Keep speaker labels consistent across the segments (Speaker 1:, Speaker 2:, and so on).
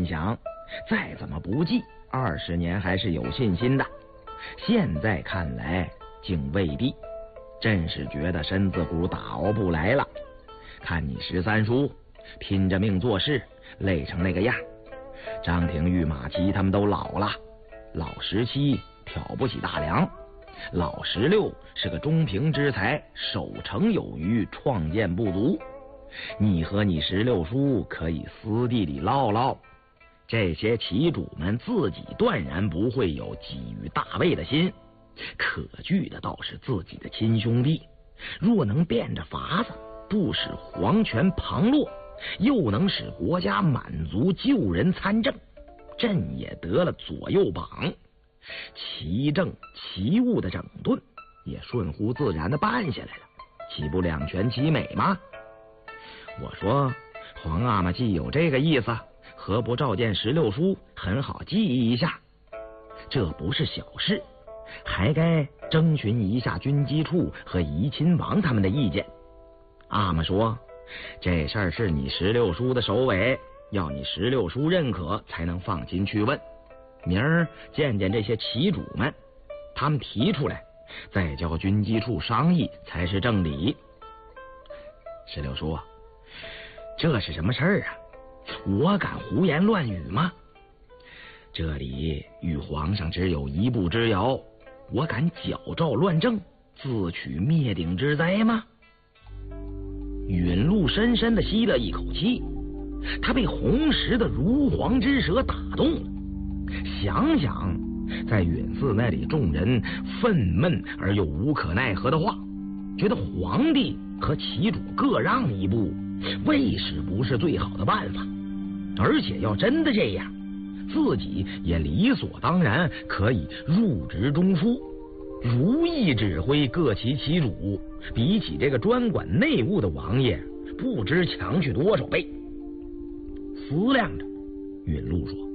Speaker 1: 想，再怎么不济，20年还是有信心的。现在看来竟未必，真是觉得身子骨打熬不来了。看你13叔拼着命做事，累成那个样。张廷玉、马齐他们都老了，老17挑不起大梁，老16是个中平之才，守成有余，创建不足。你和你16叔可以私地里唠唠，这些旗主们自己断然不会有觊觎大位的心，可惧的倒是自己的亲兄弟。若能变着法子，不使皇权旁落，又能使国家满足旧人参政，朕也得了左右膀，其政其务的整顿也顺乎自然的办下来了，岂不两全其美吗？我说皇阿玛既有这个意思，何不召见16叔，很好记忆一下？这不是小事，还该征询一下军机处和怡亲王他们的意见。阿玛说，这事儿是你16叔的首尾，要你16叔认可才能放心去问。明儿见见这些旗主们，他们提出来，再叫军机处商议才是正理。16叔，这是什么事儿啊？我敢胡言乱语吗？这里与皇上只有一步之遥，我敢矫诏乱政，自取灭顶之灾吗？允禄深深地吸了一口气，他被红石的如簧之舌打动了。想想在允寺那里众人愤懑而又无可奈何的话，觉得皇帝和旗主各让一步，未使不是最好的办法。而且要真的这样，自己也理所当然可以入职中书，如意指挥各旗主，比起这个专管内务的王爷，不知强去多少倍。思量着，允禄说：“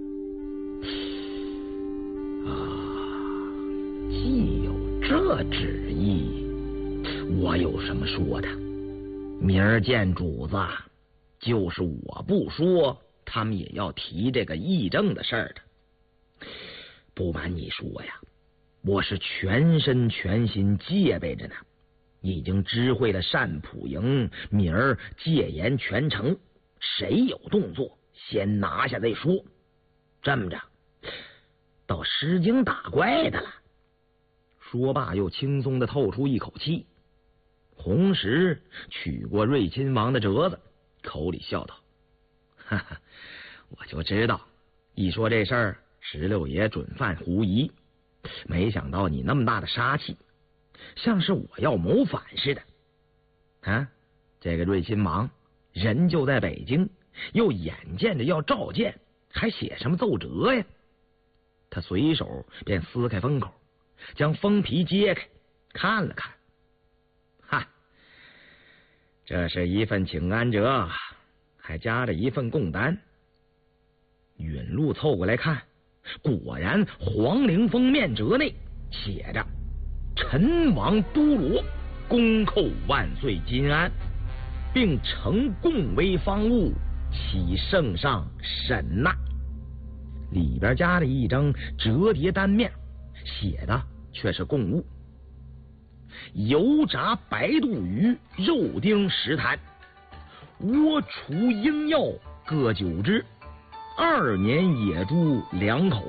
Speaker 1: 既有这旨意，我有什么说的？明儿见主子，就是我不说，他们也要提这个议政的事儿的。不瞒你说呀，我是全身全心戒备着呢，已经知会了单普营，明儿戒严全城，谁有动作，先拿下再说。这么着，到诗经打怪的了。”说罢，又轻松地透出一口气。红石取过瑞亲王的折子，口里笑道：“哈哈，我就知道，一说这事儿，16爷准犯狐疑。没想到你那么大的杀气，像是我要谋反似的。啊，这个瑞亲王人就在北京，又眼见着要召见，还写什么奏折呀？”他随手便撕开封口，将封皮揭开，看了看。哈，这是一份请安折，还夹着一份供单。允禄凑过来看，果然黄陵封面折内写着“陈王都罗恭叩万岁金安，并呈贡为方物，启圣上审纳”。里边加了一张折叠单面，写的却是贡物：油炸白肚鱼肉丁10坛，窝雏鹰药各9只，2年野猪2口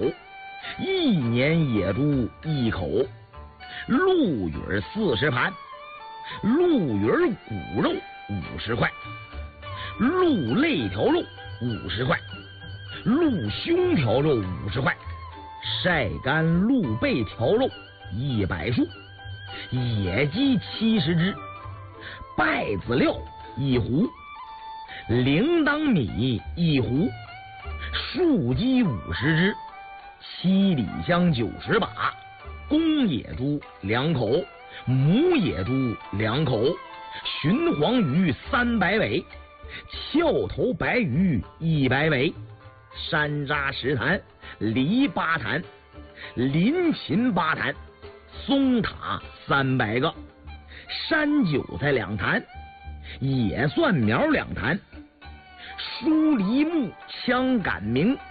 Speaker 1: ，1年野猪1口，鹿鱼40盘，鹿鱼骨肉50块，鹿肋条肉50块，鹿胸条肉50块，晒干鹿背条肉100束，野鸡70只，稗子料1壶，铃铛米1壶，树鸡50只，七里香90把，公野猪2口，母野猪2口，鲟黄鱼300尾，翘头白鱼100尾，山楂10坛，梨8坛，林芹8坛，松塔300个，山韭菜2坛，野蒜苗2坛，疏梨木枪杆明